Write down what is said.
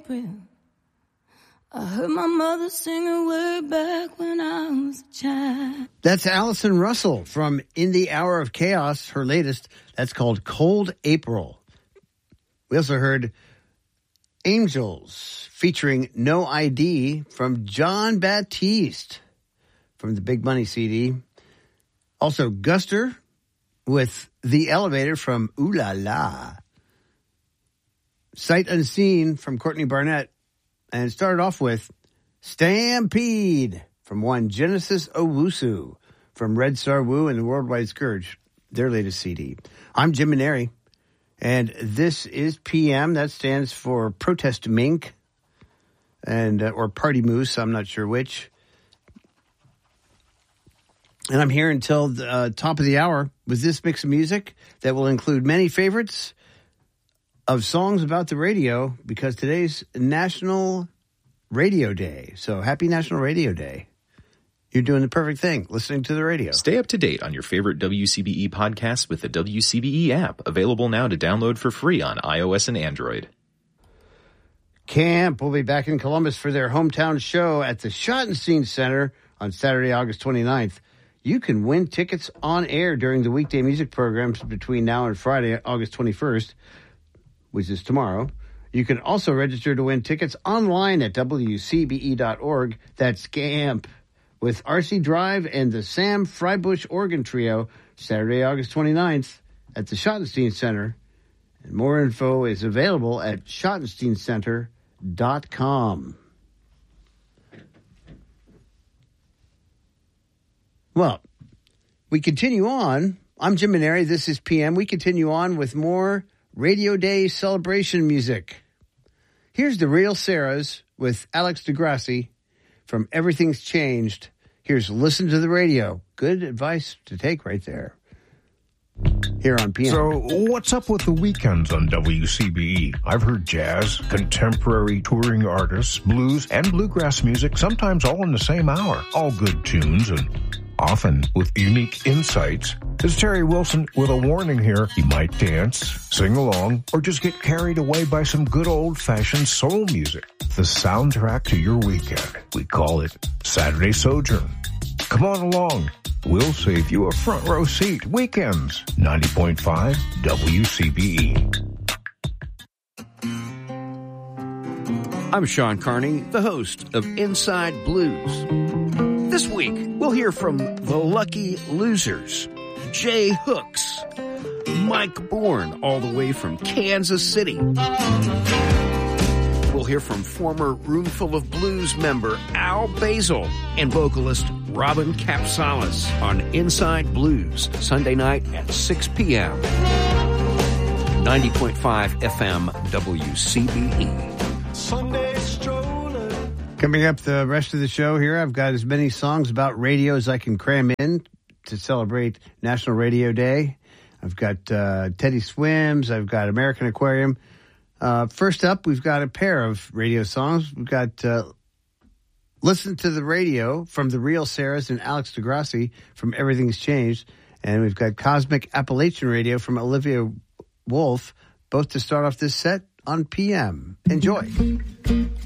April. I heard my mother sing it way back when I was a child. That's Allison Russell from In the Hour of Chaos, her latest. That's called Cold April. We also heard Angels featuring No ID from John Baptiste from the Big Money CD. Also Guster with The Elevator from Ooh La La. Sight Unseen from Courtney Barnett. And it started off with Stampede from one Genesis Owusu from Red Star Wu and the Worldwide Scourge, their latest CD. I'm Jim Maneri, and this is PM. That stands for Protest Mink and or Party Moose. I'm not sure which. And I'm here until the top of the hour with this mix of music that will include many favorites of songs about the radio, because today's National Radio Day. So happy National Radio Day. You're doing the perfect thing, listening to the radio. Stay up to date on your favorite WCBE podcasts with the WCBE app, available now to download for free on iOS and Android. Camp will be back in Columbus for their hometown show at the Schottenstein Center on Saturday, August 29th. You can win tickets on air during the weekday music programs between now and Friday, August 21st. Which is tomorrow. You can also register to win tickets online at WCBE.org. That's CAMP with RC Drive and the Sam Freibush Organ Trio, Saturday, August 29th at the Schottenstein Center. And more info is available at schottensteincenter.com. Well, we continue on. I'm Jim Maneri. This is PM. We continue on with more Radio Day celebration music. Here's the Real Sarahs with Alex DeGrassi from Everything's Changed. Here's Listen to the Radio. Good advice to take right there. Here on PM. So, what's up with the weekends on WCBE? I've heard jazz, contemporary touring artists, blues, and bluegrass music, sometimes all in the same hour. All good tunes and often with unique insights. There's Terry Wilson with a warning here. You might dance, sing along, or just get carried away by some good old-fashioned soul music. The soundtrack to your weekend. We call it Saturday Sojourn. Come on along. We'll save you a front row seat. Weekends, 90.5 WCBE. I'm Sean Carney, the host of Inside Blues. This week, we'll hear from the Lucky Losers, Jay Hooks, Mike Bourne, all the way from Kansas City. We'll hear from former Roomful of Blues member Al Basil and vocalist Robin Capsalis on Inside Blues, Sunday night at 6 p.m. 90.5 FM WCBE. Sunday stroller. Coming up the rest of the show here, I've got as many songs about radio as I can cram in to celebrate National Radio Day. I've got Teddy Swims. I've got American Aquarium. First up, we've got a pair of radio songs. We've got Listen to the Radio from the Real Sarahs and Alex DeGrassi from Everything's Changed. And we've got Cosmic Appalachian Radio from Olivia Wolf, both to start off this set on PM. Enjoy.